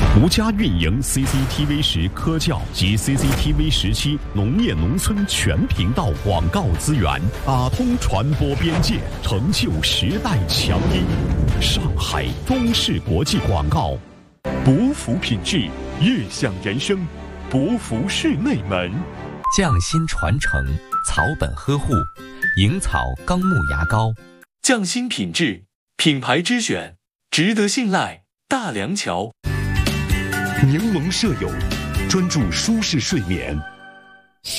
独家运营 CCTV10科教及 CCTV17农业农村全频道广告资源，打通传播边界，成就时代强音。上海中视国际广告。 博服品质，悦享人生。博服室内门， 匠心传承，草本呵护，蝇草钢木牙膏， 匠心品质，品牌之选，值得信赖。大梁桥，柠檬舍友，专注舒适睡眠。